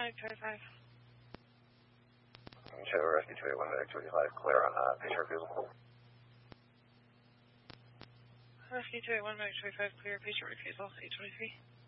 825. Rescue 281, Medic 285, clear on patient refusal. Rescue 281, Medic 285, clear, patient refusal, 823.